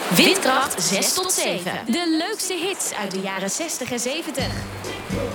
Windkracht 6 tot 7. De leukste hits uit de jaren 60 en 70.